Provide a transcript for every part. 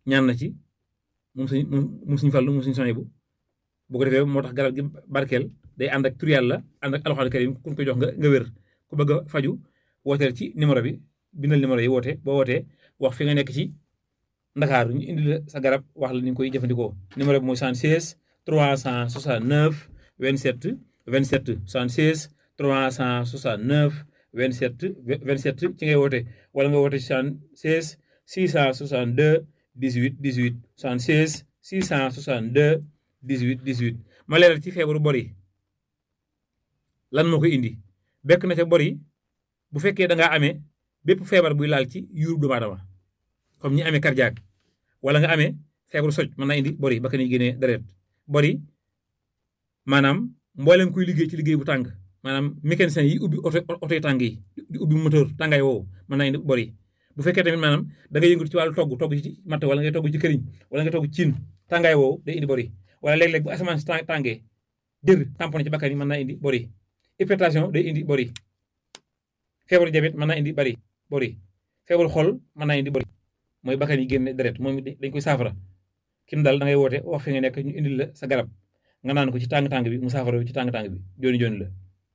ñaan na ci moom suñu fàllu moom suñu soñé bu ko defee moo tax garab gi barkeel day ànd ak tur yàlla ànd ak alxuraan karim ku ko jox nga wér ku bëgg a faju wooteel ci numéro bi bindal numéro yi woote boo wootee wax fi nga nekk ci Ndakaaru ñu indi la sa garab wax la ni nga koy jëfandikoo numéro bi mooy 76 369 27 27 76 369 27 27 ci ngay woote wala nga woote 76 662 18 18 76 662 18 18 ma leeral ci feebaru bor yi lan moo koy indi bekk na ca bor yi bu fekkee da ngaa amee bépp feebar buy laal ci yuurub doomu aadama comme ñi amee cardiaque wala nga amee feebaru soj mën naa indi bor yi ba ka ni génnee deret bor yi maanaam mboolem kuy liggéey ci liggéey bu tàng maanaam mécanicien yi ubbi oto yi tàng yi di ubbi moteur tàngaay woowu mën naa indi bor yi bu fekkee tamit maanaam da ngay yëngatu ci wàllu togg ci matt wala ngay togg ci këriñ wala nga togg ci cin tàngaay woowu day indi bor yi wala léeg-léeg bu asamaan si tàngee jër tamponné ci bakkan yi mën naa indi bor yi hypertension day indi bor yi feebaru diabète mën naa indi bor yi feebaru xol mën naa indi bor yi mooy bakkan yi génne deret moom dañ koy saafara kim daal da ngay woote wax fi nga nekk ñu indil la sa garab nga naan ko ci tàng-tàng bi mu saafara ci tàng-tàng bi jooni la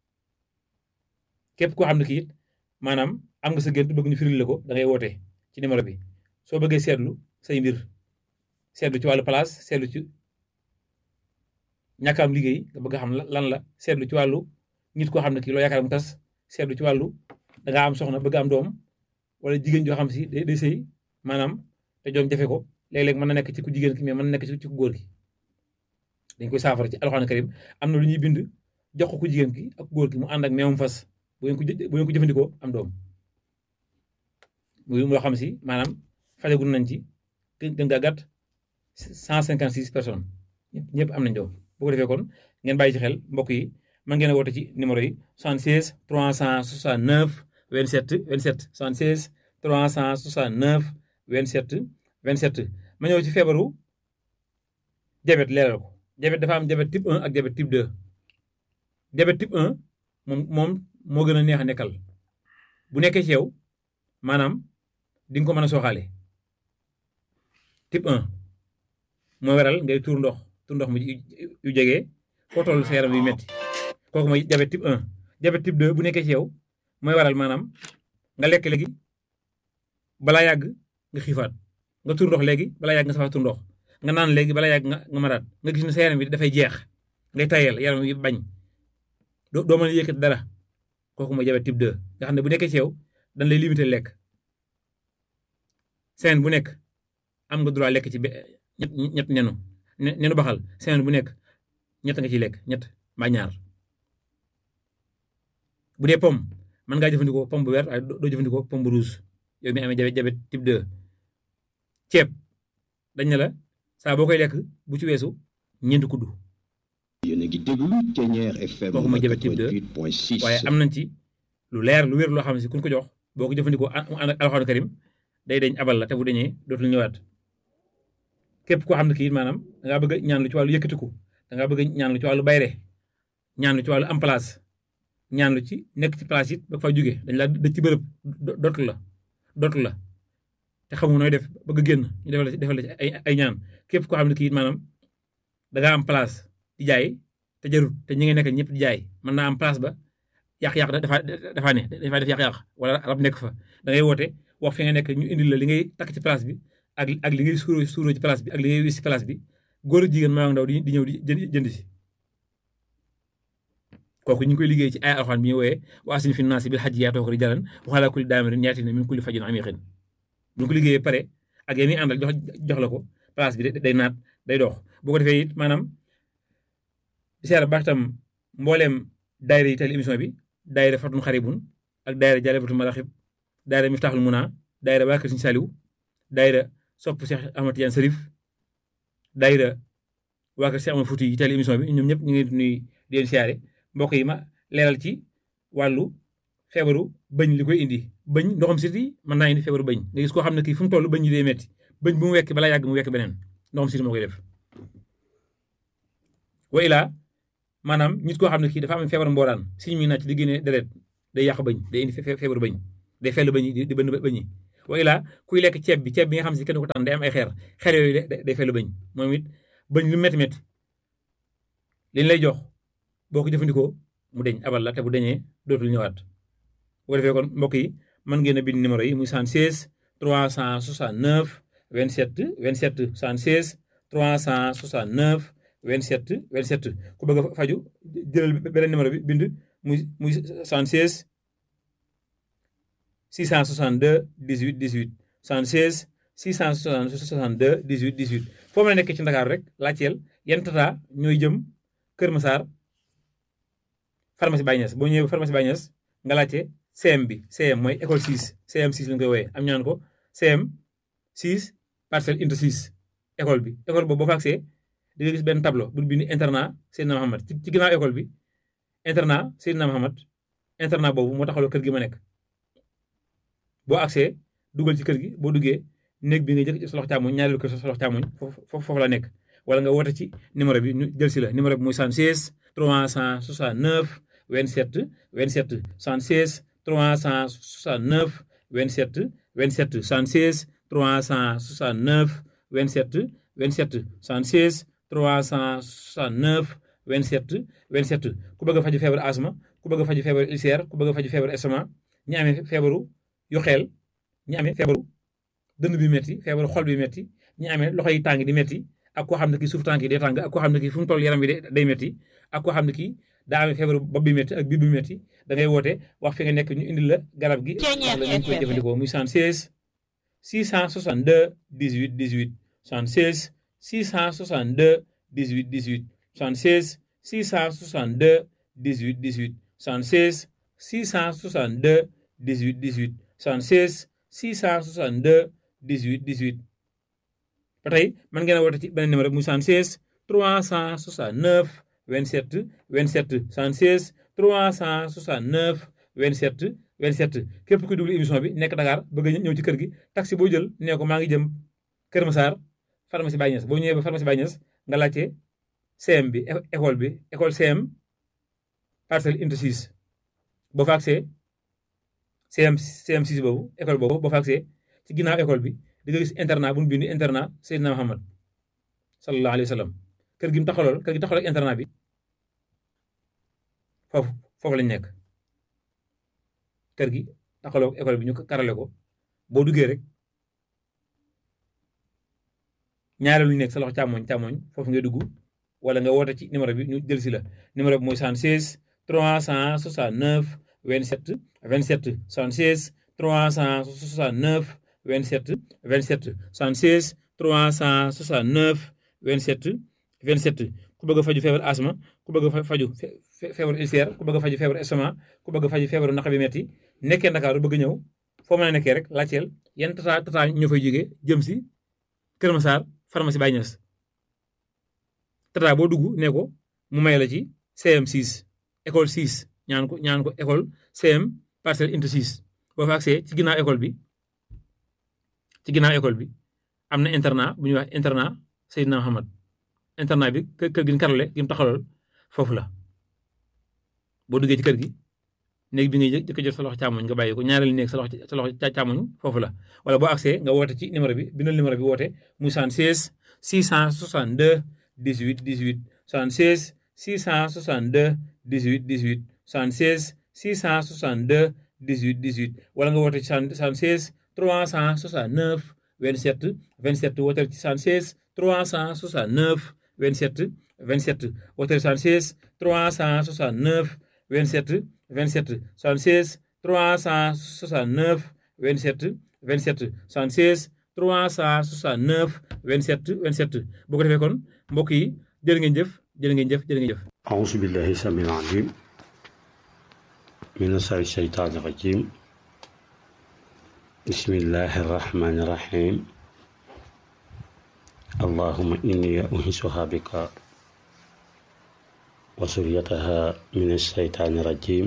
képp koo xam ne kii it maanaam am nga sa gént bëgg ñu firil la ko da ngay woote ci numéro bi soo bëggee seetlu say mbir seetlu ci wàllu place seetlu ci ñàkk am liggéey nga bëgg a xam lan la seetlu ci wàllu nit koo xam ne kii loo yaakaar mu tas seetlu ci wàllu da ngaa am soxna bëgg am doom wala jigéen joo xam si day sëy maanaam te doom jafe ko léeg-léeg mën na nekk ci ku jigéen ki mais mën na nekk ci ku góor gi dañ koy saafara ci alxuraan karim am na lu ñuy bind jox ko ku jigéen ki ak góor gi mu ànd ak meewum fas bu ngeen ko jëfandikoo am doom muy loo xam si maanaam fajagul nañ ci gën gaa gàtt 156 personnes ñëpp am nañ doom bu ko defee kon ngeen bàyyi ci xel mbokk yi mën ngeen a woote ci numéro yi 76 369 27 27 76 369 27 27 ma ñëw ci feebaru diabète leeral ko diabète dafa am diabète type 1 ak diabète type 2 diabète type 1 moom moo gën a neex a nekkal bu nekkee ci yow maanaam di nga ko mën a sooxaale type 1 mooy waral ngay tuur ndox mu yu jege foo toll sa yaram yu metti kooku mooy diabète type 1 diabète type 2 bu nekkee ci yow mooy waral maanaam nga lekk léegi balaa yàgg nga xiifaat nga tuur ndox léegi balaa yàgg nga safaat tuur ndox nga naan léegi balaa yàgg nga maraat nga gis ne sa yaram bi dafay jeex ngay tayal yaram yi bañ doo mën a yëkkati dara kooku mooy diabète type 2 nga xam ne bu nekkee ci yow dañ lay limiter lekk semaine bu nekk am nga droit lekk ci ñett nenu baxal semaine bu nekk ñett nga ciy lekk ñett mbaa ñaar bu dee pomme mën ngaa jëfandikoo pomme bu vert waaye doo jëfandikoo pomme bu rouge yow mi amee diabète type 2 ceeb dañ ne la saa boo koy lekk bu ci weesu ñeenti kuddu. yéen a ngi déglu Thiéniere FM kooku mooy diabète type 2 waaye am nañ ci lu leer lu wér loo xam ne si ku ñu ko jox boo ko jëfandikoo mu ànd ak alxuraan karim day deñ abal la te bu deñee dootul ñëwaat képp koo xam ne kii maanaam da ngaa bëgg a ñaan lu ci wàllu yëkkatiku da ngaa bëgg a ñaan lu ci wàllu bayre ñaan lu ci wàllu am place ñaan lu ci nekk ci place it ba fa jóge dañ laa dëj ci bërëb dootu la te xamu nooy def bëgg a génn ñu defal la ci ay ñaan képp koo xam ne kii maanaam da ngaa am place di jaay te jarut te ñi nga nekk ñëpp di jaay mën naa am place ba yàq-yàq dafa ne dafa def yàq-yàq wala rab nekk fa da ngay woote wax fi nga nekk ñu indil la li ngay takk ci place bi ak li ngay suuroo ci place bi ak li ngay wis ci place bi góor ak jigéen maa ndaw di ñëw di jënd si kooku ñu ngi koy liggéey ci ay alxuraan bi ñu wooyee wa asin fi naasi bil hajji yaatooka rijaalan wa alaa kulli daamirin yaatina min kulli fajjin amiiqin bu ñu ko liggéeyee pare ak yéen ñi àndal jox la ko place bi day naat day dox boo ko defee it maanaam di seera baax tam mbooleem daayira yi teel émission bi daayira Fatun Xaribun ak daayira Jaalibatul Maraaxib daayira Miftaaxul Munaa daayira waa Kër Sëriñ Saaliw daayira sopp Cheikh Ahmad Tidiane Serif daayira waa Kër Cheikh Ahmad Fouti yi teel émission bi ñoom ñëpp ñu ngi nuy di leen siyaare mbokk yi ma leeral ci wàllu feebaru bëñ li koy indi bëñ ndoxam siti mën naa indi feebaru bëñ nga gis koo xam ne kii fu mu toll bëñ yi day metti bëñ bu mu wekk balaa yàgg mu wekk beneen ndoxam siti moo koy def wa ilaa maanaam nit koo xam ne kii dafa am feebar mbooraan siñ mi naaj di génne deret day yàq bëñ day indi feebaru bëñ day fell bëñ yi di bënn bëñ yi wa ilaa kuy lekk ceeb bi nga xam si kenn ko tànn day am ay xeer yooyu day fay lu bëñ moom it bëñ lu métti métti liñ lay jox boo ko jëfandikoo mu deñ abal la te bu deñee dootul ñëwaat bu ko defee kon mbokk yi mën ngeen a bind numéro yi muy 76 369 27 27 76 369 27 27 ku bëgg a faju jëlal beneen numéro bi bind muy 76 662 18 18 76 662 18 18 foo mën a nekk ci Ndakaaru rek laajteel yan tata ñooy jëm Kër Massar pharmacie Baye Niass boo ñëwee pharmacie Baye Niass nga laajte CM bi CM mooy école 6 CM 6 lañ koy wooyee am ñaan ko CM 6 parcelle unité 6 école boobu boo fa agsee di nga gis benn tableau bu bind internat Seydina Mohamed ci ginnaaw école bi internat Seydina Mohamed internat boobu moo taxawloo kër gi ma nekk boo agsee dugal ci kër gi boo duggee néeg bi nga jëkk sa loxo càmmoñ ñaareelu kër sa loxo càmmoñ foofu la nekk wala nga woote ci numéro bi ñu jël si la numéro bi muy 76 369 27 27 76 369 27 27 76 369 27 27 76 369 27 27 ku bëgg a faju feebar asma ku bëgg a faju feebar ulcère ku bëgg a faju feebar estomac ñi amee feebaru yu xeel ñi amee feebaru dënn bi metti feebaru xol bi metti ñi amee loxo yi tàng di metti ak koo xam ne kii suuf tànk yi day tàng ak koo xam ne kii fu mu toll yaram bi day metti ak koo xam ne kii daa amee feebaru bopp bi metti ak biir bi metti da ngay woote wax fi nga nekk ñu indil la garab gi wax la nañ koy jëfandikoo muy 76 662 18 18 76 662 18 18 76 662 18 18 76 662 18 18 76 662 18 18 ba tey mën ngeen a woote ci beneen numéro muy 76 369 27 27 76 369 27 27 képp ku duglu émission bi nekk Dakar bëgg a ñëw ci kër gi taxi boo jël nee ko maa ngi jëm Kër Massar pharmacie Baye Niass boo ñëwee ba pharmacie Baye Niass nga laajte CM bi école CM parcelle unité 6 boo fa agsee CM 6 boobu école boobu boo fa agsee ci ginnaaw école bi di nga gis internat bu ñu bind internat Seydina Mohamed sallallahu alayhi wa sallam kër gi taxawal ak internat bi foofu lañ nekk kër gi taxawal ak école bi ñu karale ko boo duggee rek ñaareelu ñu nekk sa loxo càmmoñ foofu ngay dugg wala nga woote ci numéro bi ñu jël si la numéro bi mooy 76 369 27 27 76 369 27 27 76 369 27 27 ku bëgg a faju feebar asma ku bëgg a faju feebar ulcère ku bëgg a faju feebar estomac ku bëgg a faju feebaru naq bi metti nekkee Ndakaaru bëgg ñëw foo mën a nekkee rek laajteel yan tata ñoo fay jógee jëm si Kër Massar pharmacie Baye Niass tata boo dugg ne ko mu may la ci CM 6 école 6 ñaan ko école CM parcelle unité 6 boo fa agsee ci ginnaaw école bi am na internat bu ñuy wax internat Seydina Mohamed internat bi kër gi ñu karale gi mu taxawal foofu la boo duggee ci kër gi néeg bi ngay jëkk jot sa loxo càmmoñ nga bàyyi ko ñaareelu néeg sa loxo càmmoñ foofu la wala boo agsee nga woote ci numéro bi bindal numéro bi woote muy 76 662 18 18 76 662 18 18 76 662 18 18 wala nga woote ci 76 369 27 27 wooteel ci 76 369 27 27 wooteel 76 369 27 27 76 369 27 27 76 369 27 27 boo ko defee kon mbokk yi jërë ngeen jëf. A'uuzu billahi samiil aliim mina shaytaani rajiim. Bismillahi rahmaani rahiim. Allahumma inni u'iizuhaa bika wa zurriyyatahaa mina shaytaani rajiim.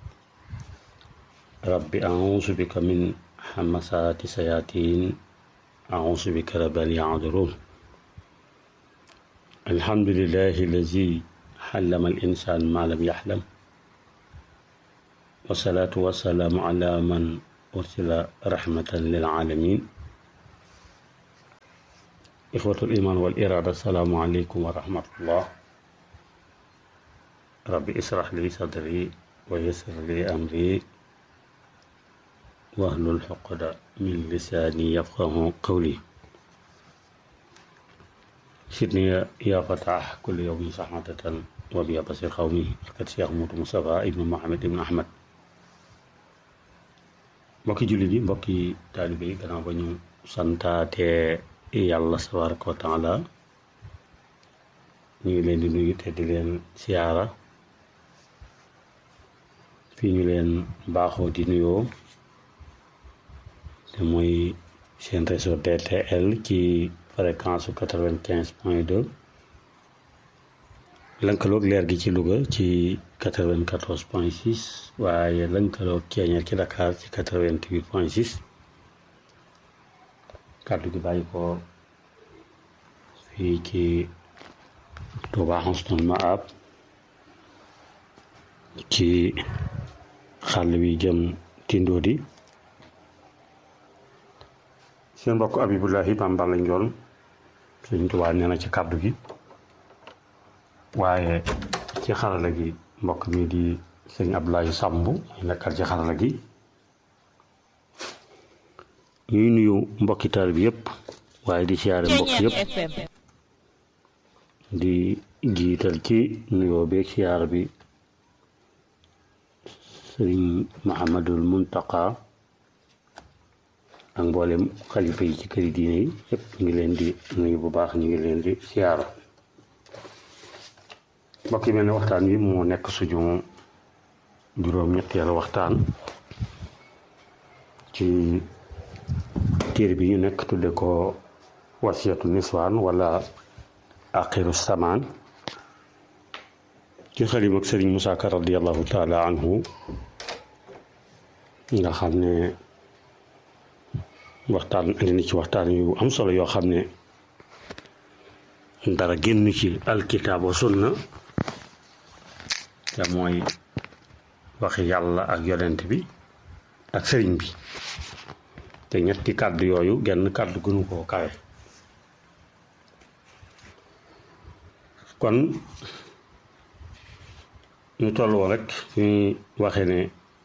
Rabbi a'uuzu bika min hamazaati shayaatiin. A'uuzu bika rabbi an yahduruun. Alhamdulillahi allazii allama al-insaana maa lam ya'lam. Wassalaatu wassalaamu alaa man ursila rahmatan lil alamin. ixwatul iman wal irada, assalaamu aleykum wa rahmatullah. rabbi israh li sadri wa yassir li amri wahlul uqda min lisaani yafqahu qawli. sidni ya fatah kulli yawmin saxaadatan wa biya basir xawmi barkat Cheikh Modou Moustapha ibnu Mohamed ibnu Ahmad. mbokki jullit yi, mbokki taalibe yi, gannaaw ba ñu santaate yàlla tabaaraka wa taala, ñu ngi leen di nuyu te di leen siyaara fii ñu leen baaxoo di nuyoo te mooy seen réseau DTL ci fréquence 95.2 lënkaloog leer gi ci Louga ci 94.6 waaye lënkaloog Ceeñeer ci Dakar ci 88.6. kàddu gi bàyyi ko fii ci Touba Husnul Maab ci xàll wi jëm Tindodi. seen mbokk Abibullahi Bamba lañ doon Sëñ Tuubaa nee na ci kàddu gi, waaye ci xarala gi mbokk mi di sëñ Abdoulaye Samb ñu nekkal ci xarala gi. ñuy nuyu mbokki taal bi yëpp waaye di siyaare mbokk yëpp, di jiital ci nuyoo beeg siyaar bi sëriñ Muhammadul Muntaqa ak mboolem xalifa yi ci këri diine yi yëpp ñu ngi leen di nuyu bu baax, ñu ngi leen di siyaara. mbokk yi mel ne waxtaan wi moo nekk suñu juróom-ñetteelu waxtaan ci téere bi ñu nekk tudde ko wasiyatu niswaan wala axiru samaan ci xalim ak sëriñ Musaa Ka radiyallahu taala anhu, nga xam ne waxtaan andi na ci waxtaan yu am solo yoo xam ne dara génn ci alkitaab wa sunna te mooy waxi yàlla ak yonent bi ak sëriñ bi, te ñetti kàddu yooyu genn kàddu gënu koo kawe. kon ñu tolloo rek ñuy waxe ne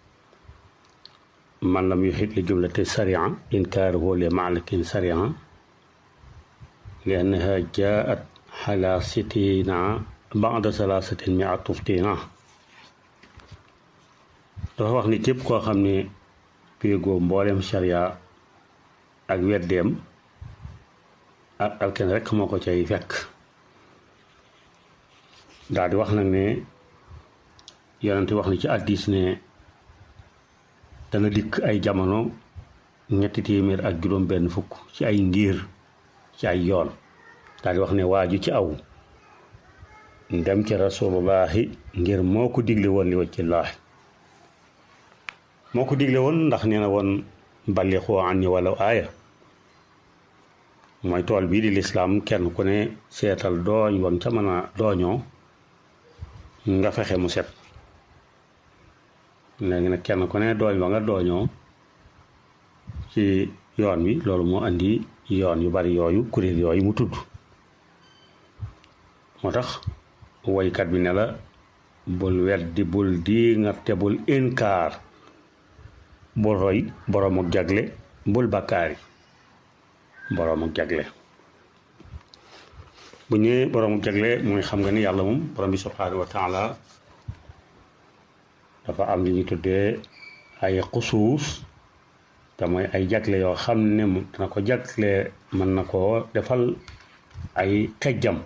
man lam yuhit li jumlati sariya inkaaruhu li maalakin sariya li annaha jaat xala sitina ba'da salaasatin mi'a tuftina. dafa wax ni képp koo xam ne péegoo mboolem sariya ak weddeem ak alken rek moo ko cay fekk. daal di wax nag ne yonent wax ni ci hadiis ne dana dikk ay jamono 300 ak juróom benn fukk ci ay ngir ci ay yoon. daal di wax ne waaju ci aw ndem ci rasulullahi ngir moo ko digle woon li wajhillaahi, moo ko digle woon ndax nee na woon ballixu anni walaw aaya. mooy tool bii di lislaam kenn ku ne seetal dooñ woon ca mën a dooñoo nga fexe mu set. léegi nag kenn ku ne dooñ wa nga dooñoo ci yoon wi, loolu moo andi yoon yu bari yooyu, kuréel yooyu mu tudd. moo tax woykat bi ne la bul weddi, bul diingat te bul inkaar, bul roy boroom ak jagle, bul bakkaari boroom ak jagle. bu ñëwee boroom ak jagle mooy xam nga ni yàlla moom borom bi subhaanahu wa taala dafa am li ñu tuddee ay xusuus, te mooy ay jagle yoo xam ne dana ko jagle, mën na koo defal ay xejjam.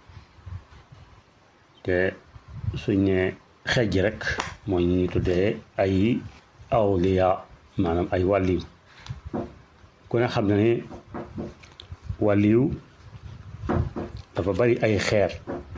te suñ ne xejj rek mooy ñu tuddee ay awliya, maanaam ay wàlliw. ku ne xam na ne wàlliw dafa bari ay xeet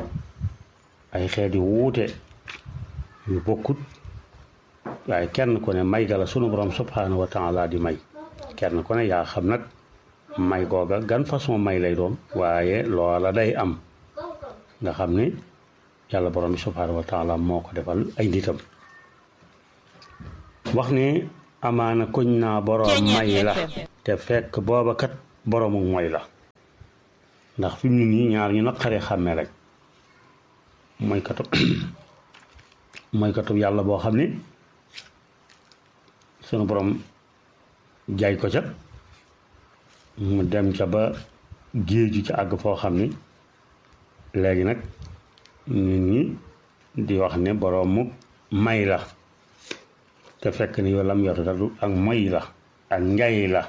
yu wuute yu bokkut, waaye kenn ku ne may gala sunu borom subhaanahu wa taala di may. kenn ku ne yaa xam nag may googa gan façon may lay doon, waaye loola day am nga xam ne yàlla borom bi subhaanahu wa taala moo ko defal ay nitam. wax ne amaana kuñ naa boroom may la te fekk booba kat boroomu mooy la ndax fi mu ne nii ñaar ñu naqaree xàmmee rek mooy katub yàlla boo xam ne sunu borom jaay ko ca mu dem ca ba géeju ca àgg foo xam ni léegi nag nit ñi di wax ne boroomu may la te fekk ni yow lam yor dadu ak moy la ak njay la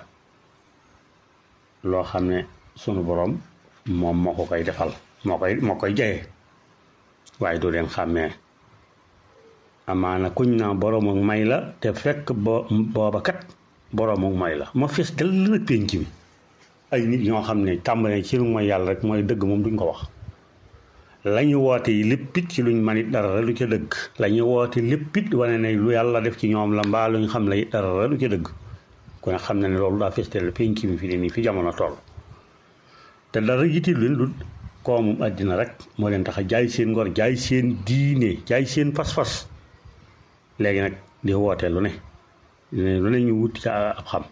loo xam ne sunu borom moom moo ko koy defal moo koy jaye waaye du leen xàmmee amaana kuñ naa boroomu may la te fekk booba kat boroomu may la moo fees dal na pénc bi ay nit ñoo xam ne tàmbalee ci lu mooy yàlla rek mooy dëgg moom duñ ko wax la ñu woote yi léppit ci luñ manit dara lu ca dëgg la ñu woote léppit wane ne lu yàlla def ci ñoom la mbaa luñ xam la dara lu ca dëgg ku ne xam na ne loolu daa festel penc mi fi ne nii fi jamono toll te dara yitil leen lu koomum àddina rek moo leen tax a jaay seen ngor jaay seen diine jaay seen fas-fas léegi nag di woote lu ne ñu wut ca ab xam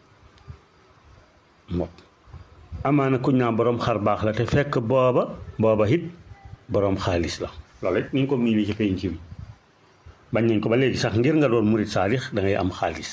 moom amaana kuñ naa boroom xar baax la te fekk booba it boroom xaalis la loolu it ni ñu ko miinee ci penc bi bañ nañ ko ba léegi sax ngir nga doon murit saalix da ngay am xaalis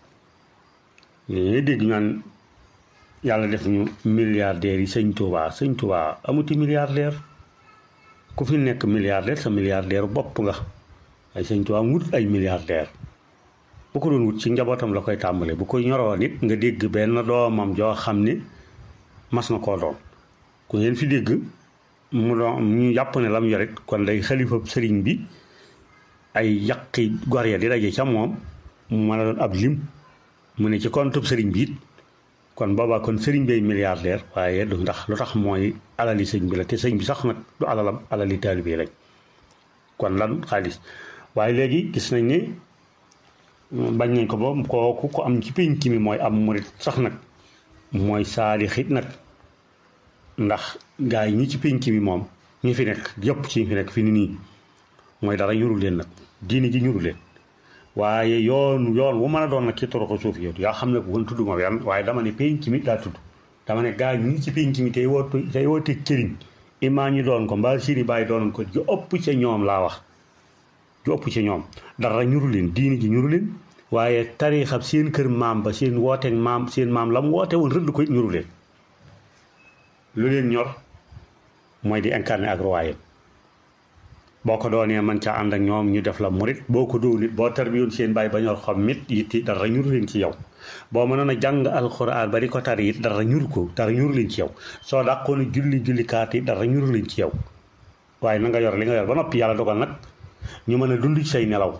ñuy dégg ñaan yàlla def ñu milliardaires yi sëñ Tuubaa amuti milliardaire ku fi nekk milliardaire sa milliardaire bopp nga ay sëñ Tuubaa wut ay milliardaire bu ko doon wut ci njabootam la koy tàmbale bu ko ñoroo nit nga dégg benn doomam joo xam ni mas na koo doon ku ngeen fi dégg mu doon ñu jàpp ne lam yorit kon day xalifa sëriñ bi ay yàqi gor ya di daje ca moom mu mën a doon ab lim mu ne ci compte sëriñ bi it kon boobaa kon sëriñ bay milliardaire waaye du ndax lu tax mooy alali sëñ bi la te sëñ bi sax nag du alalam alali taalibe lañ kon lan xaalis waaye léegi gis nañ ne bañ nañ ko ba kooku ko am ci pénc mi mooy am murit sax nag mooy saalixit nag ndax gaa yi ñi ci pénc mi moom ñi fi nekk yëpp ci ñi fi nekk fi ni nii mooy dara ñurul leen nag diini ji ñurul leen waaye yoon wu mën a doon nag ci toroxo suuf yow yaa xam ne ko kon tudd ma yan waaye dama ne pénc mi daa tudd dama ne gaa ñi ci pénc mi tey woote cëriñ imaa ñi doon ko mbaa siri bàyyi doon ko ju ëpp ca ñoom laa wax ju ëpp ca ñoom dara ñuru leen diini ji ñuru leen waaye tariixab seen kër maam ba seen wooteeg maam seen maam la mu woote woon rëdd ko ñuru leen lu leen ñor mooy di incarné ak royaume boo ko doonee man ca ànd ak ñoom ñu def la murit boo ko doon nit boo tarbiyoon seen bàyyi ba ñor xam mit yitti dara ñuru leen ci yow boo mënoon a jàng alxuraan ba di ko tari it dara ñuru leen ci yow soo dàqoon julli kaat yi dara ñuru leen ci yow waaye na nga yor li nga yor ba noppi yàlla dogal nag ñu mën a dund ci say nelaw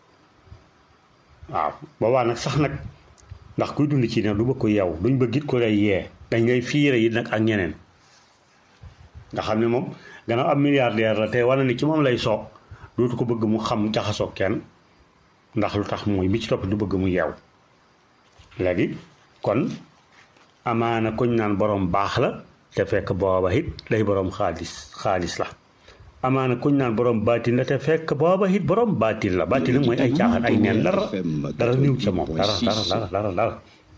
waaw boobaa nag sax nag ndax kuy dund ci ne du bëgg ko yeew duñ bëgg it ko lay yee dañ ngay fiire yi nag ak ñeneen nga xam ne moom gannaaw am milliardaire la te wane ni ci moom lay soog dootu ko bëgg mu xam jaxasoo kenn ndax lu tax mooy bi ci topp du bëgg mu yeew léegi kon amaana kuñ naan boroom baax la te fekk booba it day boroom xaalis la amaana kuñ naan borom baatin la te fekk booba it borom baatin la baatin la mooy ay caaxaan ay neen dara niw ca moom dara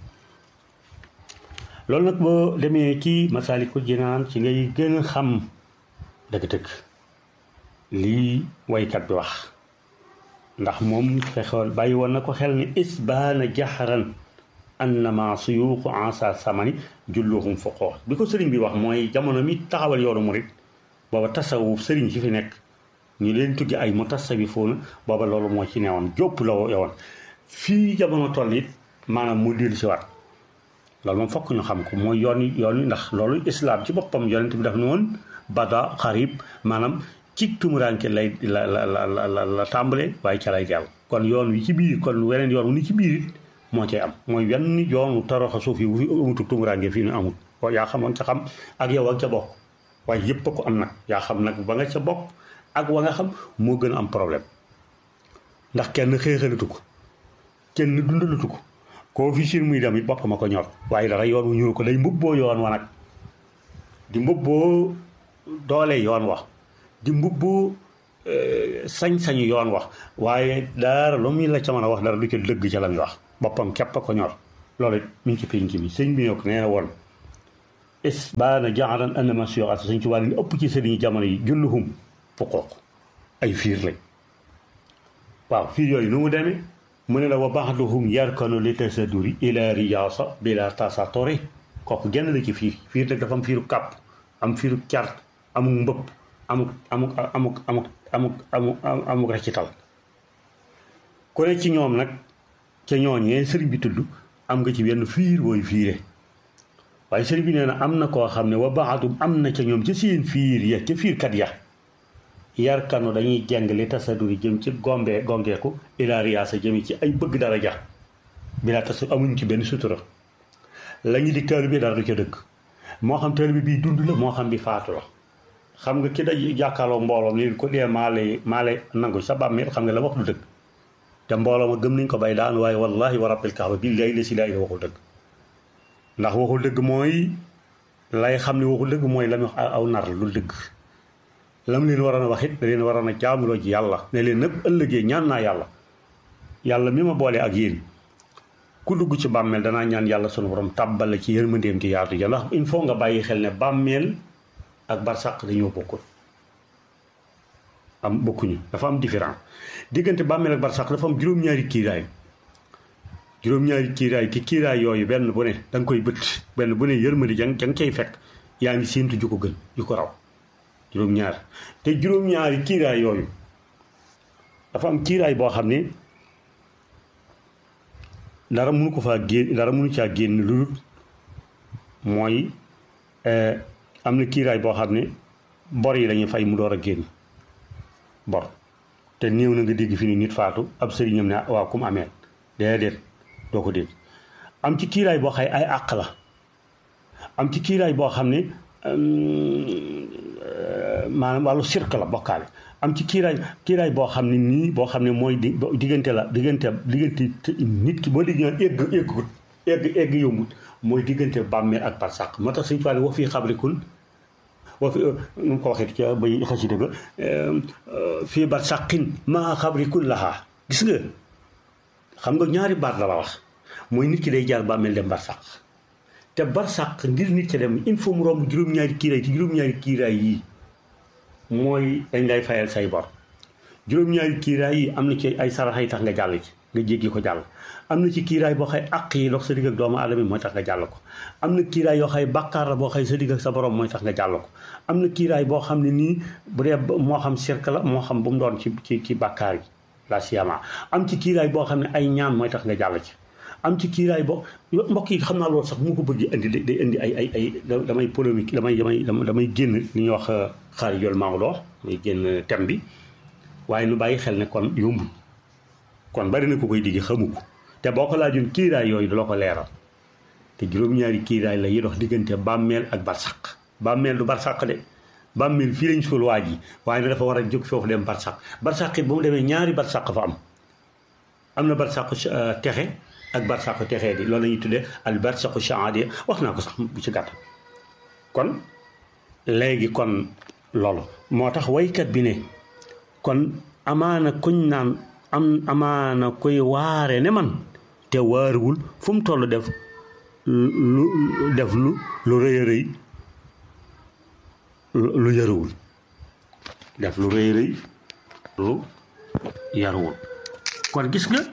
loolu nag boo demee ci Masaalikul Jinaan ci ngay gën a xam dëgg-dëgg lii waykat bi wax ndax moom fexoon bàyyi woon na ko xel ni isbaana jaxaran annama suyuuxu ansa samani julluhum fuqoo bi ko sëriñ bi wax mooy jamono mi taxawal yoonu murit booba tasawuf sëriñ si fi nekk ñu leen tuddi ay mutasawifoona booba loolu moo ci newoon jópp la yowoon fii jamono toll it maanaam mu dellu si waat loolu moom fokk ñu xam ko mooy yoon ndax loolu islaam ci boppam yonent bi daf ne woon bada xarib maanaam ci tumuraanke lay la tàmbale waaye ca lay jàll kon yoon wi ci biir kon weneen yoon wu ni ci biir it moo cay am mooy wenn yoonu toroxa suuf yi wu fi amutu tumuraanke fii nu amut yaa xamoon ca xam ak yow ak ca bokk waaye yëpp a ko am nag yaa xam nag ba nga ca bokk ak wa nga xam moo gën a am problème ndax kenn xeexalatu ko kenn dundalatu ko koo fi siin muy dem it boppam a ko ñor waaye dara yoon wu ñuru ko day mbubboo yoon wa nag di mbubboo doole yoon wax di mbubboo sañ-sañu yoon wax waaye dara lu muy la ca mën a wax dara du ca dëgg ca la muy wax boppam képp a ko ñor loolu mi ngi ci pénc mi sëñ bi ñoo ko nee na woon is baana jaaran anama suyuxaat sëñ ci wàll ñu ëpp ci sëriñu jamono yi julluhum fuqooq ay fiir lañ waaw fiir yooyu nu mu demee mu ne la wa ba'duhum yarkanu li tasaduri ila riyaasa bila tasatori kooku genn la ci fiir nag dafa am fiiru kàpp am fiiru cart amuk mbëpp amuk recital ku ne ci ñoom nag ca ñooñee sëriñ bi tudd am nga ci wenn fiir wooy fiire waaye sëriñ bi nee na am na koo xam ne wa ba'dum am na ca ñoom ca seen fiir ya ca fiirkat ya yarkanu dañuy jeng li tasaduri jëm ci gongeeku ila riyaasa jëm ci ay bëgg daraja bila tas amuñ ci benn sutura la ñu di taalibe bi dara du ca dëgg moo xam taalibe bi dund la moo xam bi faatu la xam nga ki day jàkkaarloo mbooloo ni ko dee maa lay nangu sa bàmmeel xam nga la wax du dëgg te mbooloo ma gëm nañ ko bay daan waaye wallahi wa rabbil kaaba billahi la si laay la waxul dëgg ndax waxul dëgg mooy lay xam ne waxul dëgg mooy la mu wax aw nar lu dëgg lam leen waroon a wax it da leen waroon a jaamuloo ji yàlla ne leen nëpp ëllëgee ñaan naa yàlla mi ma boole ak yéen ku dugg ci bàmmeel danaa ñaan yàlla sunu borom tàbbal la ci yërmandeem ci yaatu ja ndax il faut nga bàyyi xel ne bàmmeel ak barsàq dañoo bokkul bokkuñu dafa am différence diggante bàmmeel ak barsàq dafa am juróom-ñaari kiiraay ki kiiraay yooyu benn bu ne da nga koy bët benn bu ne yërmande jang cay fekk yaa ngi séentu ju ko gën ju ko raw juróom-ñaar te juróom-ñaari kiiraay yooyu dafa am kiiraay boo xam ne dara mënu caa génn lu mooy am na kiiraay boo xam ne bor yi lañuy fay mu door a génn bor te néew na nga dégg fi ni nit faatu ab sëriñam ne waaw ku mu amee déedéet doo ko dégg am ci kiiraay boo xay ay àq la am ci kiiraay boo xam ne maanaam wàllu sirk la bokkaale am ci kiiraay boo xam ne nii boo xam ne mooy diggante nit ki boo dégg ñaan egg yombut mooy diggante bàmmeel ak barsàq moo tax suñu faale wax fii xabrikun wax fi nu mu ko waxee ca bay xasida ga fii barsàqin maa xabrikun lahaa gis nga xam nga ñaari baat la wax mooy nit ki day jaar bàmmeel dem barsàq te barsàq ngir nit ki dem il faut mu romb juróom-ñaari kiiraay te juróom-ñaari kiiraay yii mooy dañ lay fayal say bor juróom-ñaari kiiraay yi am na ci ay sarax yi tax nga jàll ci nga jéggi ko jàll am na ci kiiraay boo xay àq yi dox sa digg ak doomu aadama mooy tax nga jàll ko am na kiiraay yoo xay bàkkaar la boo xay sa digg ak sa borom mooy tax nga jàll ko am na kiiraay boo xam ne nii bu dee moo xam sirk la moo xam bu mu doon ci bàkkaar yi la siyama am ci kiiraay boo xam ne ay ñaan mooy tax nga jàll ci am ci kiiraay boo mbokk yi xam naa loolu sax mu ko bëgg indi day indi ay damay polémique damay génn li ñuy wax xaari jol Maodo damay génn thème bi waaye nu bàyyi xel ne kon yombul kon bari na ko koy digg xamu ko te boo ko laajoon kiiraay yooyu dala ko leeral te juróom-ñaari kiiraay la yi dox diggante bàmmeel ak barsàq bàmmeel du barsàq de bàmmeel fii lañ suul waa ji waaye ne dafa war a jóg foofu dem barsàq barsàq it ba mu demee ñaari barsàq fa am na barsàq texe ak barsàqu texee di loolu la ñuy tuddee al barsàqu shahaadi wax naa ko sax bu ci gàtt kon léegi kon loolu moo tax waykat bi ne kon amaana kuñ naan amaana koy waare ne man te waaruwul fu mu toll def lu rëy a rëy lu yaruwul def lu rëy a rëy lu yaruwul kon gis nga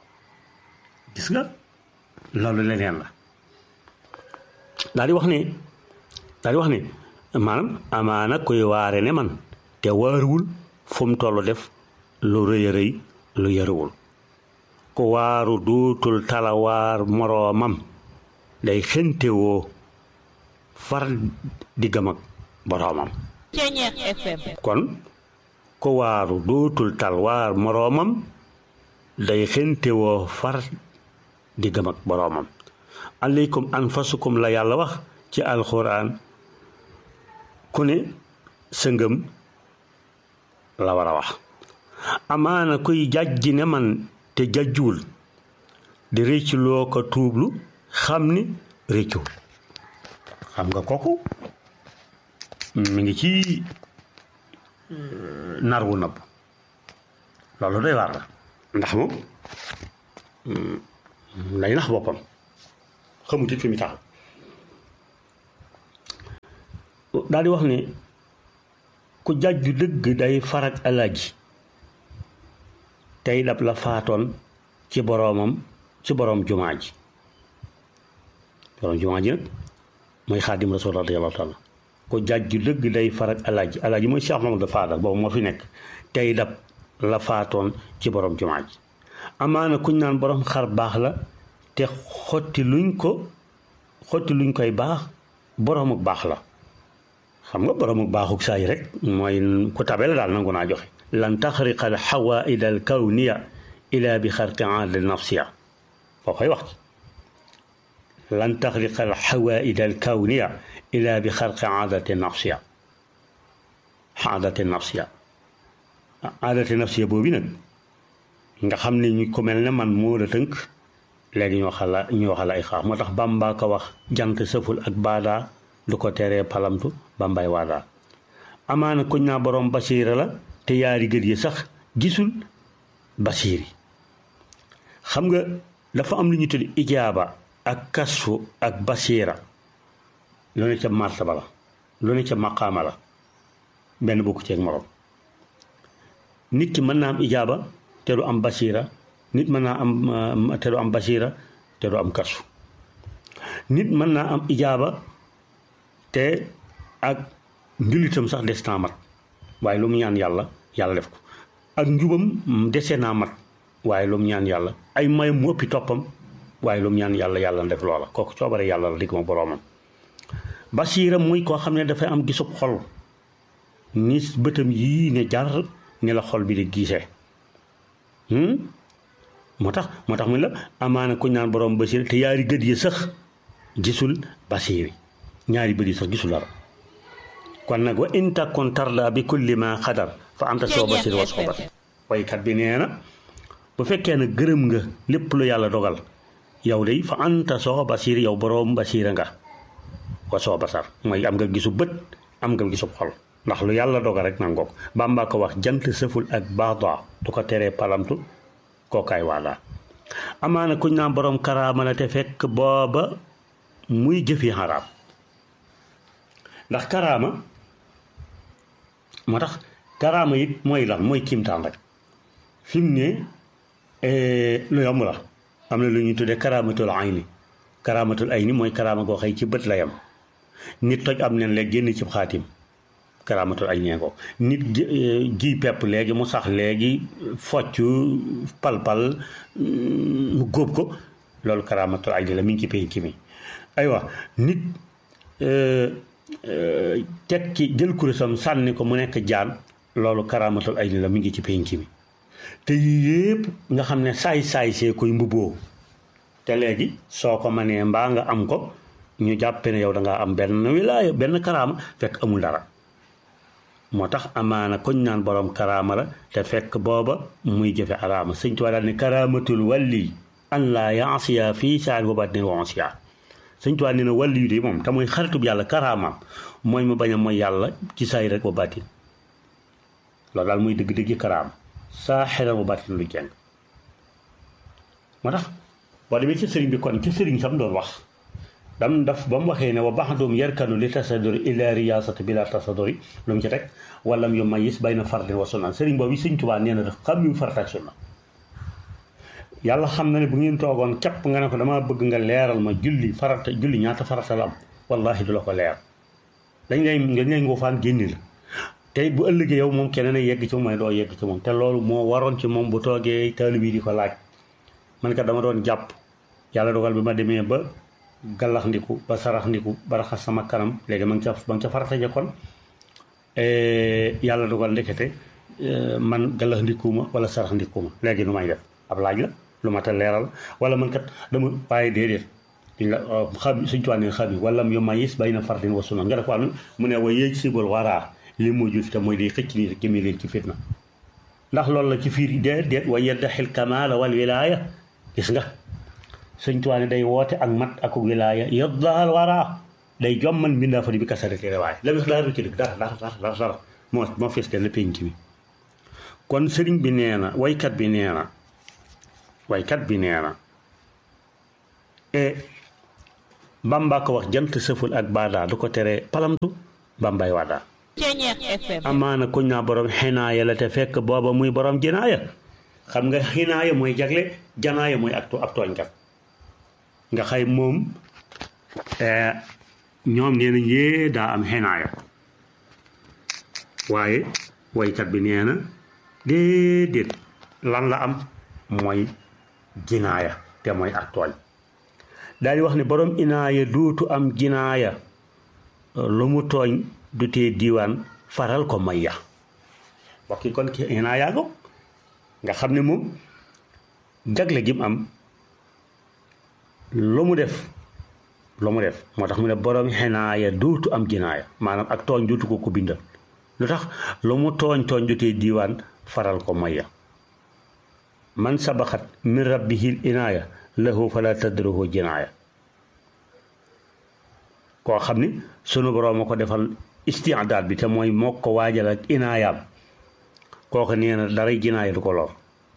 loolu leneen la daal di wax ne maanaam amaana koy waare ne man te waaruwul fu mu toll def lu rëy a rëy lu yaruwul ku waaru duutul talawaar moroomam day xentewoo far diggam ak boroomam kon ku waaru duutul talwaar moroomam day xentewoo far diggam ak boroomam aleykum anfasukum la yàlla wax ci alxuraan ku ne sa ngëm la war a wax amaana kuy jàjji ne man te jàjjuwul di rëcc loo ko tuublu xam ni rëccu xam nga kooku mi ngi ci nar wu nëbb loolu doy waar la ndax moom lay nax boppam xamut it fi mu taxaw daal di wax ne ku jàjju dëgg day farak alaaji tey dab la faatoon ci boroom jumaa ji nag mooy xaadim rasul radiyallahu taala ku jàjju dëgg day farak alaaji mooy Cheikh Mamadou Fadal boobu moo fi nekk tey dab la faatoon ci boroom jumaa ji amaana kuñ naan boroom xar baax la te xotti luñ koy baax boroomu baax la xam nga boroomu baaxuk saa yi rek mooy ku tabe la daal nangu naa joxe lan taxriqa al xawaaid al kawniya ila bi xarqi aada nafsiya foo koy wax lan taxriqa al xawaaid al kawniya ila bi xarqi aadati nafsiya aadati nafsiya boobu nag nga xam ne ñu ko mel ne man moo la tënk léegi ñu waxal ay xaar moo tax Bàmba ko wax jant sëful ak baadaa du ko teree palamtu Bàmbaay waadaa amaana kuñ naa boroom basiira la te yaari gët yi sax gisul basiiri xam nga dafa am lu ñu tudd ijaaba ak kasfu ak basiira lu ne ca martaba la lu ne ca maqaama la benn bokku ceeg moroom nit ki mën naa am ijaaba te du am basiira nit mën naa am te du am basiira te du am kasfu nit mën naa am ijaaba te ak njulitam sax des naa mat waaye lu mu ñaan yàlla def ko ak njubam dese naa mat waaye lu mu ñaan yàlla ay mayam mu ëppi toppam waaye lu mu ñaan yàlla def loola kooku coobare yàlla la digg ma boroomam basiira muy koo xam ne dafay am gisub xol ni bëtam yii ne jar ni la xol bi di gisee moo tax mu la amaana kuñ naan boroom basiira te yaari gët yi sax gisul basiiri ñaari bët yi sax gisul dara kon nag wa in takun tarda bi kulli ma xadar fa anta soo basir wa soo basir waykat bi nee na bu fekkee ne gërëm nga lépp lu yàlla dogal yow de fa anta soo basir yow boroom basiira nga wa soo basar mooy am nga gisu bët am nga gisu xol ndax lu yàlla dogal rek nangoo ko Bàmba ko wax jant sëful ak baada du ko teree palamtu kookaay waadaa amaana kuñ naan boroom karaama la te fekk booba muy jëfi xaraam ndax karaama moo tax karaama it mooy lan mooy kiimtaan rek fi mu ne lu yomb la am na lu ñuy tuddee karaamatul ayni mooy karaama goo xëy ci bët la yam nit toj am nen léegi génn ci xaatim karaamatul ayni ko nit ji pepp léegi mu sax léegi focc palpal mu góob ko loolu karaamatul ayni la mi ngi ci penc mi aywa nit teg ci jël kurusam sànni ko mu nekk jaan loolu karaamatul ayni la mi ngi ci penc mi te yii yëpp nga xam ne saay-saay see koy mbubboo te léegi soo ko mënee mbaa nga am ko ñu jàppe ne yow da ngaa am benn wilaaya benn karaama fekk amul dara moo tax amaana koñ naan boroom karaama la te fekk booba muy jëfe araama sëñ Tuubaa daal ne karaamatul walli an laa yaasiya fii saari wa batin wa ansiya sëñ Tuubaa nee na wàlli yu de moom te mooy xaritub yàlla karaamaam mooy mu bañ a mooy yàlla ci saay rek wa batin loolu daal muy dëgg-dëgg karaama saa xelal wa batin lu jeng moo tax boo demee ci sëriñ bi kon ci sëriñ sam doon wax dam daf ba mu waxee ne wa baxdoom yarkanu li tasaduri ila riyasati bila tasaduri lu mu ci teg walam yu mayis bayna fardin wa sunna sëriñ boobu sëñ Tuubaa nee na daf xam yu farata ak sunna yàlla xam na ne bu ngeen toogoon képp nga ne ko damaa bëgg nga leeral ma julli ñaata farata la am wallahi du la ko leer dañ lay nguufaan génni la tey bu ëllëgee yow moom keneen a yegg ci moom may doo yegg ci moom te loolu moo waroon ci moom bu toogee taalib yi di ko laaj man kat dama doon jàpp yàlla dogal bi ma demee ba gallax ndiku ba sarax ndiku ba raxas sama kanam léegi ma ngi ca farata ja kon yàlla dogal ndekete man gallax ndikuma wala sarax ndikuma léegi nu may def ab laaj la lu ma ta leeral wala man kat dama waaye déedéet duñ la xam suñ tuwaa ne xam yi wala yu mayis bay na fardin wa sunan nga def am mu ne wa yéeg sibal waraa li mu jul fi te mooy day xëcc nii rek jëmee leen ci fitna ndax loolu la ci fiir déet wa yeddaxil kamaala wal wilaaya gis nga suñ tuwaa ne day woote ak mat ak wilaaya yeddaxal waraa day jomman mbindaa fa di bi kasarati rewaay la bis laa ci dëgg dara moo fees kenn penc mi kon sëriñ bi nee na waykat bi nee na Bamba ko wax jant sëful ak baadaa du ko teree palamtu Bambay waadaa amaana kuñ naa borom xinaaya la te fekk booba muy borom jinaaya xam nga xinaaya mooy jagle janaaya mooy ab tooñkat nga xay moom ñoom nee nañ yee daa am xinaaya waaye waykat bi nee na déedéet lan la am mooy jinaaya te mooy ak tooñ daal di wax ne borom inaaya duutu am jinaaya lu mu tooñ du tee diiwaan faral ko may ya wakki kon ki inaaya go nga xam ne moom jagle gi mu am lu mu def moo tax mu ne borom xinaaya duutu am jinaaya maanaam ak tooñ duutu ko bindal lu tax lu mu tooñ du tee diiwaan faral ko may ya man sabaxat min rabbihil inaaya lahu fala tadruhu jinaaya koo xam ni sunu borom a ko defal istiadaat bi te mooy moo ko waajal ak inaayaam kooku nee na daray jinaaya du ko lor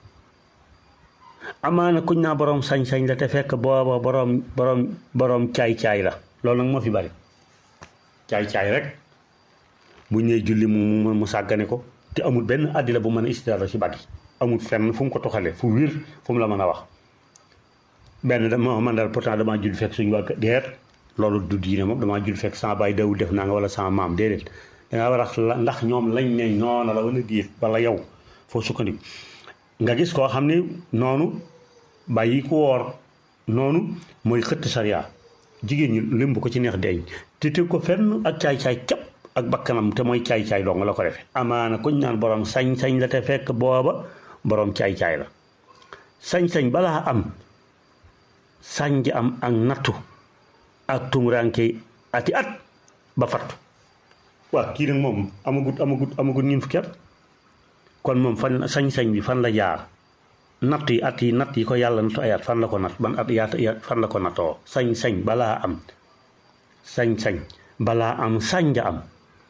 amaana kuñ naa borom sañ-sañ la te fekk booba borom caay-caay la loolu nag moo fi bari caay-caay rek bu ñëwee julli mu sàggane ko te amul benn àddila bu mën a istidaal ci bàggi amul fenn fu mu ko toxalee fu wir fu mu la mën a wax benn man daal pourtant damaa judd fekk suñu waa deer loolu du diine moom damaa judd fekk sama baay dawul def naa nga wala sama maam déedéet dangaa war a ndax ñoom lañ ne noona la wala diit wala yow foo sukkandiku nga gis koo xam ne noonu bàyyi ku woor noonu mooy xëtt sariya jigéen ñi lim bu ko ci neex deeñ te teg ko fenn ak caay-caay cap ak bakkanam te mooy caay-caay dong la ko defe amaana kuñ naan borom sañ-sañ la te fekk booba borom caay-caay la sañ-sañ balaa am sànj am ak nattu ak tumuranke ati at ba fattu waaw kii nag moom amagut ñun fukki at kon moom fan sañ-sañ bi fan la jaar natt yi ko yàlla nattu ay at fan la ko natt ban at yaata fan la ko nattoo sañ-sañ balaa am sañ-sañ balaa am sànja am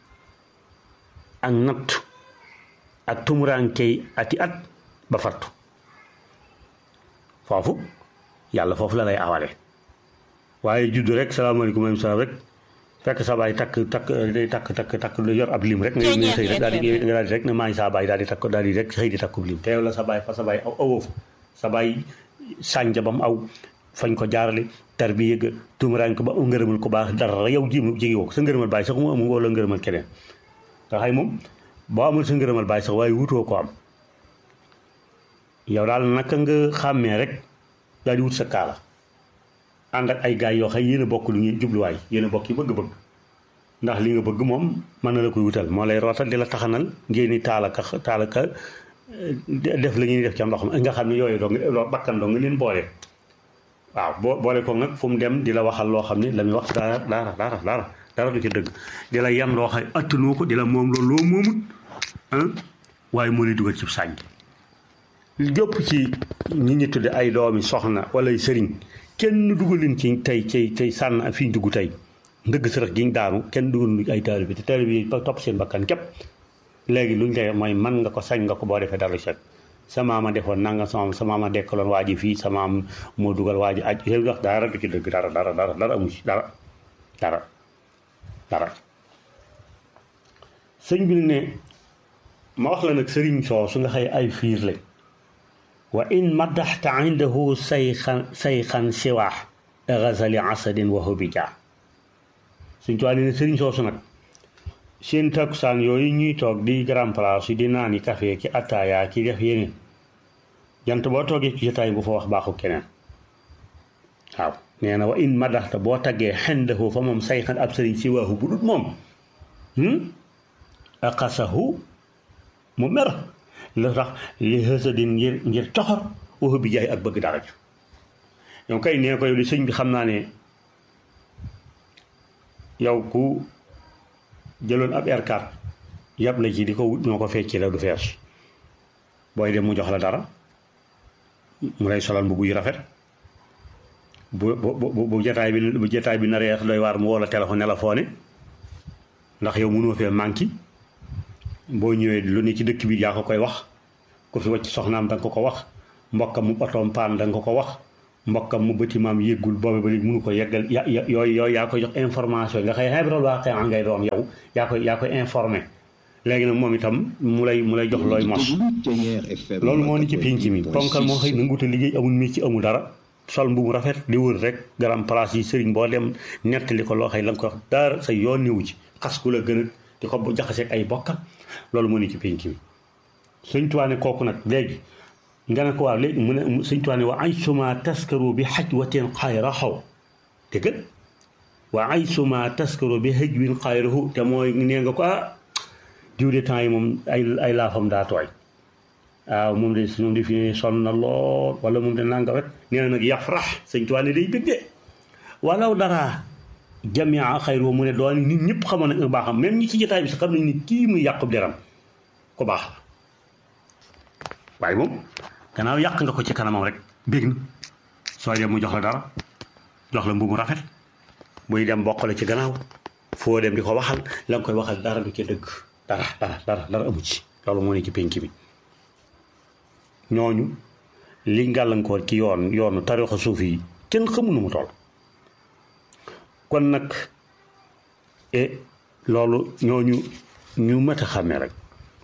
ak natt ak tumuranke ati at ba fattu foofu yàlla foofu la lay awale waaye juddu rek salaamaaleykum alaykum salaam rek fekk sa baay takk lu yor ab lim rek nga xëy rek daal di rek ne maa ngi saa baay daal di rek xëy di takkub lim teew la sa baay fa sa baay awoofu sa baay sànja ba mu aw fañ ko jaarale tarbiya ga tumuraan ko ba ngërëmal ko baax dara yow jigi woo ko sa ngërëmal baay sax mu amu wala ngërëmal keneen nga xay moom boo amul sa ngërëmal baay sax waaye wutoo ko am yow daal naka nga xàmmee rek daal di wut sa kaala ànd ak ay gaay yoo xam yéen a bokk lu ñuy jubluwaay yéen a bokk yi bëgg-bëgg ndax li nga bëgg moom mën na la koy wutal moo lay rootal di la taxanal ngeen ni taalaka def la ñuy def ci am ndox ma nga xam ne yooyu doo bakkan doo nga leen boole waaw boole ko nag fu mu dem di la waxal loo xam ne la muy wax dara du ci dëgg di la yan loo xam attanoo ko di la moom loolu loo moomut waaye moo lay dugal ci sànj jëpp ci ñi ñu tudde ay doomi soxna wala ay sëriñ kenn dugalin ci tey sànn fi ñu dugg tey ndëgg sërëx gi ñu daanu kenn dugalin ay taalibe te taalibe yi topp seen bakkan képp léegi luñ koy mooy man nga ko sañ nga ko boo defee dara set sa maama defoon nanga sa maama dekkaloon waa ji fii sa maam moo dugal waa ji aj yooyu wax dara du ci dëgg dara amu ci dara sëñ bi ne ma wax la nag sëriñ soo su nga xëy ay fiir lañ wa in madaxta indahu sayxan siwaax gazali asadin wa hubija suñ tuwaa ne sëriñ soosu nag seen takkusaan yooyu ñuy toog di grand place yi di naani café ki ataaya ki def yeneen jant boo toogee ci jotaay bu fa wax baaxu keneen waaw nee na wa in madaxta boo taggee xendahu fa moom sayxan ab sëriñ siwaahu bu dut moom aqasahu mu mer lu tax li xësadin ngir coxor waxu bi jaay ak bëgg dara ju yow kay nee ko yow li sëñ bi xam naa ne yow ku jëloon ab R4 yàpp la ci di ko wut ñoo ko fecci la du fees booy dem mu jox la dara mu lay solal mbubb yu rafet bu jataay bi naree doy waar mu woo la téléphone ne la foone ndax yow mënoo fee manqué boo ñëwee lu ne ci dëkk bi yaa ko koy wax ku fi wàcc soxnaam da nga ko wax mbokkam mu otoom paan da nga ko wax mbokkam mu bëti maam yëggul boobu ba léegi mënu ko yeggal yooyu yaa koy jox information yi nga xëy xebrol waa xëy ngay doon yow yaa koy informé léegi nag moom itam mu lay jox looy mos loolu moo ni ci pénc mi ponkal moo xëy nanguta liggéey amul métier amul dara sol mbubu rafet di wër rek garam place yi sëriñ boo dem nettali ko loo xëy la nga ko wax dara sa yoon néewu ci xas ku la gën a di ko jaxaseeg ay bokkam loolu moo ni ci pénc mi sëñ Tuubaa ne kooku nag léegi nga ne ko waaw léegi mu ne sëñ Tuubaa ne wa ay suma taskaru bi xaj wateen xayra xaw dégg wa ay suma taskaru bi xëj win xayrahu te mooy nee nga ko diw de temps yi moom ay laafam daa tooy waaw moom de fi ne sonn na lool wala moom de nanga wet nee na nag yafrax sëñ Tuubaa ne day bëgge walaw dara jamia xayru mu ne doon nit ñëpp xamoon nañ baaxam même ñi ci jotaay bi sax xam nañ ni kii muy yàqub deram ko baax la waaye moom gannaaw yàq nga ko ci kanamam rek bég na soo dem mu jox la dara jox la mbubu rafet buy dem bokk la ci gannaaw foo dem di ko waxal la nga koy waxal dara du ci dëgg dara amu ci loolu moo ne ci pénc bi ñooñu li ngàllankoor ci yoonu tariixa suufi yi kenn xamul nu mu toll kon nag loolu ñooñu ñu mat a xàmmee rek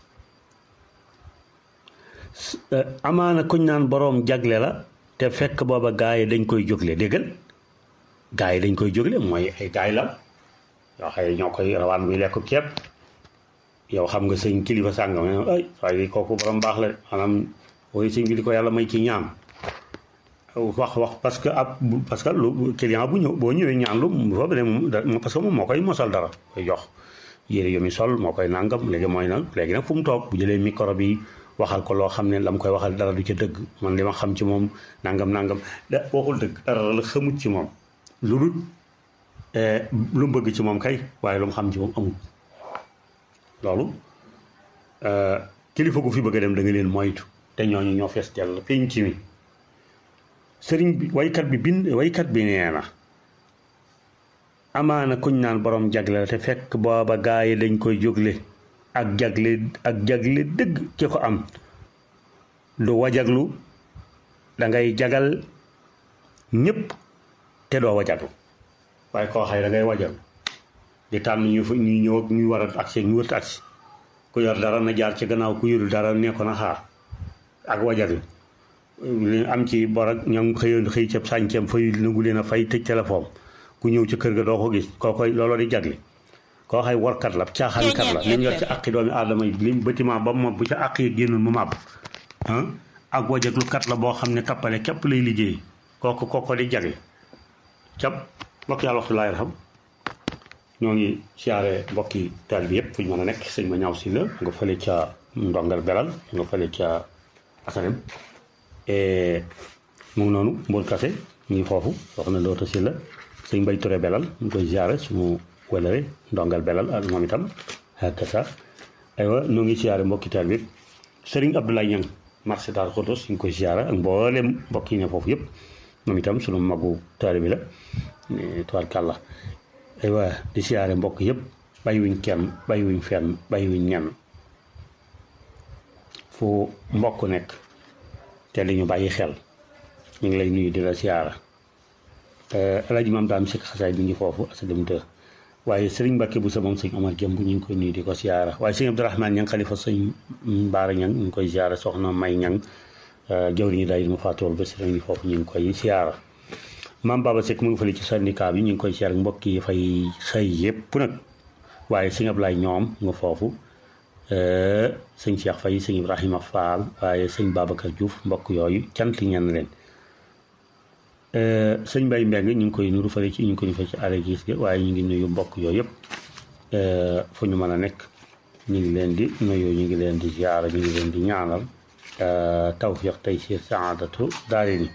amaana kuñ naan boroom jagle la te fekk booba gaa yi dañ koy jógle déggal gaa yi dañ koy jógle mooy ay gaay la yoo xëy ñoo koy rawaan muy lekk ceeb yow xam nga sëñ kilifa sàngam ay waaye kooku borom baax la maanaam wooyu sëñ bi di ko yàlla may ci ñaan wax parce que lu client bu ñëw boo ñëwee ñaan lu foofu ne moom parce que moom moo koy mosal dara koy jox yére yu muy sol moo koy nàngam léegi nag fu mu toog bu jëlee micro bi waxal ko loo xam ne la mu koy waxal dara du ca dëgg man li ma xam ci moom nangam da waxul dëgg dara la xamut ci moom lu mu bëgg ci moom kay waaye lu mu xam ci moom amul loolu kilifa gu fi bëgg a dem da nga leen moytu te ñooñu ñoo fees dell pénc mi sëriñ bi waykat bi nee na amaana kuñ naan borom jagle la te fekk booba gaa yi dañ koy jógle ak jagle dëgg ki ko am du wajaglu dangay jagal ñépp te doo wajaglu waaye koo xay da ngay wajaglu di tànn ñu ñëw ak ñu war a agsi ñu wërta agsi ku yor dara na jaar ci gannaaw ku yorul dara nekkoon a xaar ak wajaglu li am ci bor ak ñoom xëy ca sànceem fay nangu leen a fay tëj téléphone ku ñëw ci kër ga doo ko gis kookoy looloo di jagle koo xay warkat la caaxaankat la liñ yor ci àqi doomi aadama yi lim bâtiment ba moom bu ca àq yi génnoon mu màbb ak wajaglu kat la boo xam ne tappale képp lay liggéey kooko di jagle cap mbokk yàlla waxtu laay raxam ñoo ngi siyaare mbokki taal bi yëpp fu ñu mën a nekk sëñ ma ñaaw si la nga fële ca ndongal belal nga fële ca asalem mu ngi noonu mbool kase ñu ngi foofu soxna Loota si la sëñ Mbay Ture belal ñu ngi koy siyaare suñu wëlëre ndongal belal ak moom itam ak sa aywa ñoo ngi siyaare mbokki taal bi yëpp sëriñ Abdoulaye Ñang marché daal xotos ñu ngi koy siyaare ak mboolem mbokk yi ne foofu yëpp moom itam suñu magu taal bi la tubaarkàlla aywa di siyaare mbokk yëpp bàyyiwuñ kenn bàyyiwuñ fenn bàyyiwuñ ñenn fu mbokk nekk te li ñu bàyyi xel ñu ngi lay nuyu di la siyaara Alaaji Maam Daam Sekk Xasaay bi ngi foofu asadem të waaye sëriñ Mbàkke bu sa moom sëñ Omar Jëmb ñu ngi koy nuyu di ko siyaara waaye sëñ Abdourahmane Ñang xalifa sëñ Baara Ñang ñu ngi koy siyaara soxna May Ñang jawriñu daay mu faatool ba sëriñ bi foofu ñu ngi koy siyaara Maam Baba Seck mu ngi fële ci syndicat bi ñu ngi koy siyaara mbokk yi fay xëy yëpp nag waaye sëñ Ablaay ñoom nga foofu sëñ Cheikh Faye sëñ Ibrahima Fall waaye sëñ Babacar Diouf mbokk yooyu cant ñenn leen sëñ Mbaye Mbeng ñu ngi koy nuru fële ci ñu ngi koy fa ci àll gis gi waaye ñu ngi nuyu mbokk yooyu yëpp fu ñu mën a nekk ñu ngi leen di nuyu ñu ngi leen di ziara ñu ngi leen di ñaanal tawfiq tey si saadatu daari ni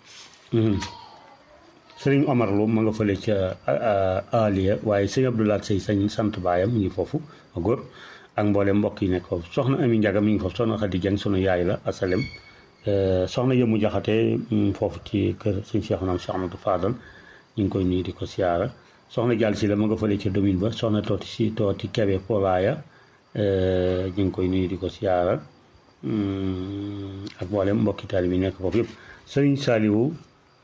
sëriñ Omar Lo ma nga fële ca Aliya waaye sëñ Abdoulaye Sey sañ sant baayam mu ngi foofu a góor ak mboolem mbokk yi nekk foofu soxna Ami Njaga mi ngi foofu soxna Xadi Jeng sunu yaay la asalem soxna Yëmu Jaxate foofu ci kër suñ Cheikh naam Cheikh Amadou Fadal ñu ngi koy nuyu di ko siyaara soxna Jàll si la ma nga fële ca domine ba soxna tooti Kebe Polaaya ñu ngi koy nuyu di ko siyaara ak mboolem mbokki taalibe bi nekk foofu yëpp sëriñ Saaliwu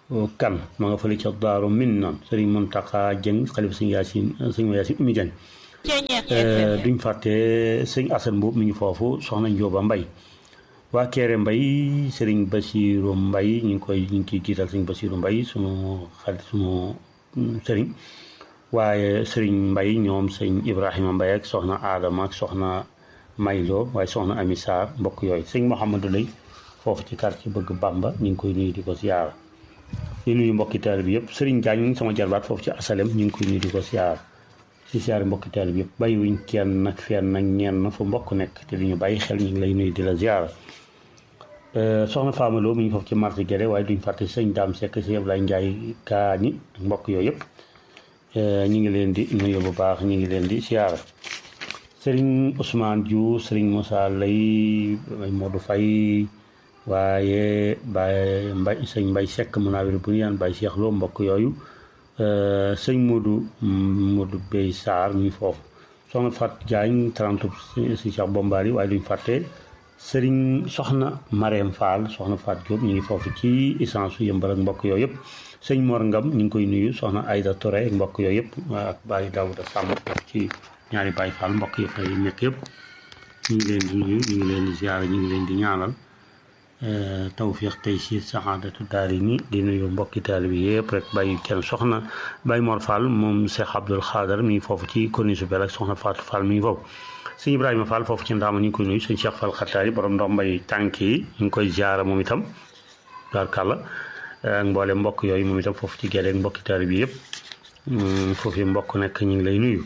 kan ma nga fële ca Daaru Minaan sëriñ Muntaxa Jëng xalifa sëñ Yaasin Umi Jëng duñ fàtte sëñ Asan Mbuub mi ngi foofu soxna Njóoba Mbay waa Kéré Mbay sëriñ Basiiru Mbay ñu ngi ciy jiital sëriñ Basiiru Mbay sunu xarit sunu sëriñ waaye sëriñ Mbay ñoom sëñ Ibrahima Mbay ak soxna Adama ak soxna Maylo waaye soxna Ami Sarr mbokk yooyu sëñ Mouhamadou Lay foofu ci quartier bëgg Bamba ñu ngi koy nuyu di ko siyaara di nuyu mbokki taalibe bi yëpp sëriñ Jaañ sama jarbaat foofu ci asalem ñu ngi koy nuyu di ko siyaara si siyaare mbokki taalibe bi yëpp bàyyiwuñ kenn nag fenn nag ñenn fu mbokk nekk te duñu bàyyi xel ñu ngi lay nuyu di la siyaara soxna Faamaloo mi ngi foofu ci marché Guédé waaye duñ fàtte sëñ Daam Sekk si Ablaye Njaay Kaañi mbokk yooyu yëpp ñu ngi leen di nuyu bu baax ñu ngi leen di siyaara sëriñ Ousmane Diouf sëriñ Moussa Lay Modou Faye waaye Baye Mbay sëñ Mbay Sekk Munawir Buniyaan Baye Cheikh Lo mbokk yooyu sëñ Modou Bey Sarr mi foofu soxna Fat Diagne 30 si Cheikh Bombali waaye duñ fàtte sëriñ soxna Marème Fall soxna Fat Diop ñu ngi foofu ci essence su Yëmbal ak mbokk yooyu yëpp sëñ Mor Ngam ñu ngi koy nuyu soxna Aïda Touré ak mbokk yooyu yëpp ak Baye Daouda Samb ci ñaari Baye Fall mbokk yi fay nekk yëpp ñu ngi leen di nuyu ñu ngi leen di ziara ñu ngi leen di ñaanal tawfiq tey si saxaadatu daari ni di nuyu mbokki taalibe bi yëpp rek bàyyi kenn soxna Baye Mor Fall moom Cheikh Abdoul Khadar mi ngi foofu ci corniche bel ak soxna Fatou Fall mi ngi foofu sëñ Ibrahima Fall foofu ci ndaama ñu ngi koy nuyu sëñ Cheikh Fall Xattaari borom ndombay tànk yi ñu ngi koy ziara moom itam barkàlla ak mboole mbokk yooyu moom itam foofu ci Guédé ak mbokki taalibe bi yëpp foofu mbokk nekk ñu ngi lay nuyu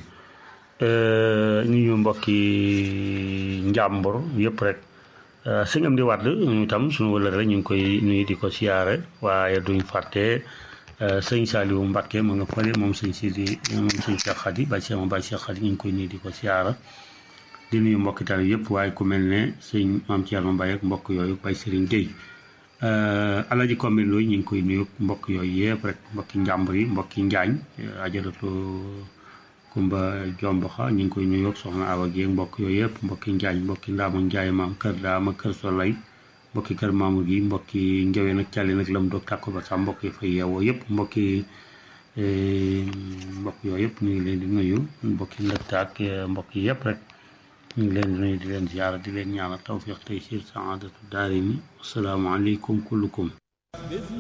mbokki njàmbur yëpp rek sëñ Amdi Wàdd ñu itam suñu wëlëre rek ñu ngi koy nuyu di ko siyaare waaye duñ fàtte sëñ Saliou Mbacke ma nga fële moom sëñ Sidi moom sëñ Cheikh Khady Baye Cheikh Khady ñu ngi koy nuyu di ko siyaara di nuyu mbokki taal yëpp waaye ku mel ne sëñ Mame Thierno Mbaye ak mbokk yooyu Baye Serigne Gueye Alaji Kombe Looy ñu ngi koy nuyu mbokk yooyu yëpp rek mbokki njàmbur yi mbokki njaañ ajaratu Kumba Jomboxa ñu ngi koy nuyu ak soxna Awa Guèye mbokk yooyu yëpp mbokki Njaañ mbokki Ndaama Njaay maam kër Daama kër Solay mbokki kër Mamour gi mbokki Njaween ak Càlli nag lam doog tàkko ba sax mbokk yi fay yeewoo yëpp mbokk yooyu yëpp ñu ngi leen di nuyu mbokki ndëkta ak mbokk yi yëpp rek ñu ngi leen di nuyu di leen ziyaara di leen ñaanal tawfiq tey siir saadatu daari ni asalaamaaleykum kullukum